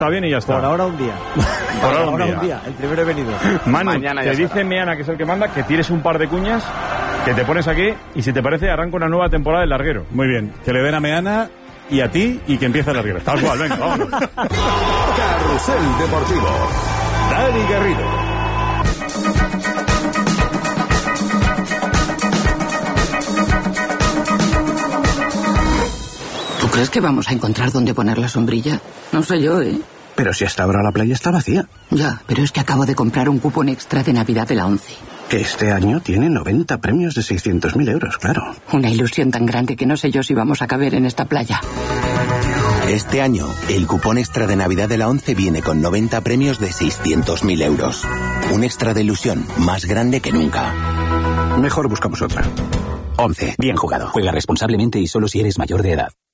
está bien y ya está. Por ahora un día. Por ahora un día. El primero he venido. Manu, te dice Meana, que es el que manda, que tires un par de cuñas, que te pones aquí y si te parece arranca una nueva temporada del larguero. Muy bien, que le den a Meana y a ti y que empiece el larguero. Tal cual, venga, vámonos. Carrusel Deportivo. Dani Garrido. ¿Tú crees que vamos a encontrar dónde poner la sombrilla? No sé yo, ¿eh? Pero si hasta ahora la playa está vacía. Ya, pero es que acabo de comprar un cupón extra de Navidad de la ONCE. Que este año tiene 90 premios de 600.000 euros, claro. Una ilusión tan grande que no sé yo si vamos a caber en esta playa. Este año, el cupón extra de Navidad de la ONCE viene con 90 premios de 600.000 euros. Un extra de ilusión más grande que nunca. Mejor buscamos otra. 11. Bien jugado. Juega responsablemente y solo si eres mayor de edad.